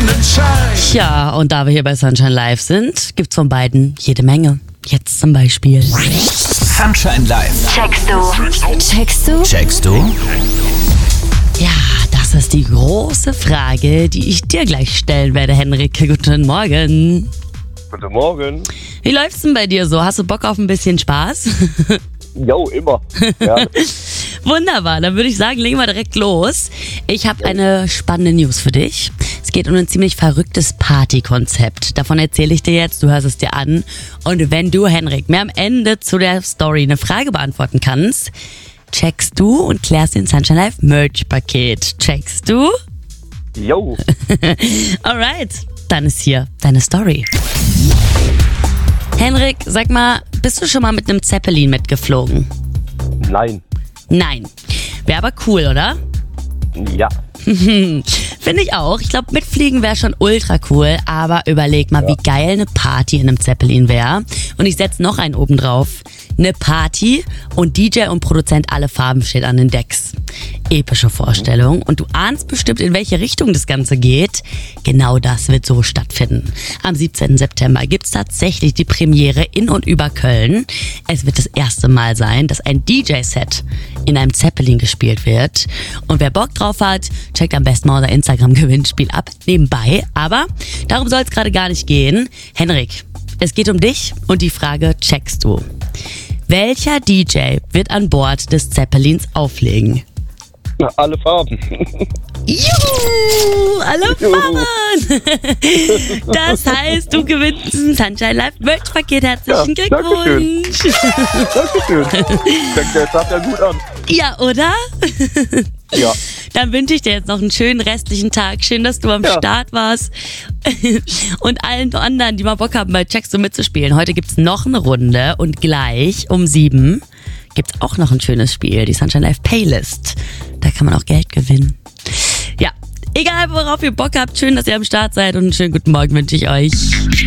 Sonnenschein. Tja, und da wir hier bei Sunshine Live sind, gibt's von beiden jede Menge. Jetzt zum Beispiel. Sunshine Live. Checkst du? Checkst du? Checkst du? Ja, das ist die große Frage, die ich dir gleich stellen werde, Henrik. Guten Morgen. Guten Morgen. Wie läuft's denn bei dir so? Hast du Bock auf ein bisschen Spaß? Jo, immer. Ja. Wunderbar, dann würde ich sagen, legen wir direkt los. Ich habe eine spannende News für dich. Es geht um ein ziemlich verrücktes Partykonzept. Davon erzähle ich dir jetzt, du hörst es dir an. Und wenn du, Henrik, mir am Ende zu der Story eine Frage beantworten kannst, checkst du und klärst den Sunshine Live Merch-Paket. Checkst du? Jo. Alright, dann ist hier deine Story. Henrik, sag mal, bist du schon mal mit einem Zeppelin mitgeflogen? Nein. Nein. Wäre aber cool, oder? Ja. Finde ich auch. Ich glaube, mitfliegen wäre schon ultra cool, aber überleg mal, wie geil eine Party in einem Zeppelin wäre. Und ich setze noch einen oben drauf. Eine Party und DJ und Produzent alle Farben steht an den Decks. Epische Vorstellung. Und du ahnst bestimmt, in welche Richtung das Ganze geht. Genau das wird so stattfinden. Am 17. September gibt's tatsächlich die Premiere in und über Köln. Es wird das erste Mal sein, dass ein DJ-Set in einem Zeppelin gespielt wird. Und wer Bock drauf hat, checkt am besten mal unser Instagram-Gewinnspiel ab. Nebenbei. Aber darum soll es gerade gar nicht gehen. Henrik, es geht um dich und die Frage checkst du. Welcher DJ wird an Bord des Zeppelins auflegen? Alle Farben. Juhu, alle Farben! Das heißt, du gewinnst ein Sunshine Live Merch-Paket. Herzlichen Glückwunsch! Dankeschön. Das sah ja gut an. Ja, oder? Ja. Dann wünsche ich dir jetzt noch einen schönen restlichen Tag. Schön, dass du am Start warst. Und allen anderen, die mal Bock haben, bei Checkst du mitzuspielen. Heute gibt's noch eine Runde und gleich um 7 gibt's auch noch ein schönes Spiel, die Sunshine Live Playlist. Da kann man auch Geld gewinnen. Ja, egal worauf ihr Bock habt, schön, dass ihr am Start seid und einen schönen guten Morgen wünsche ich euch.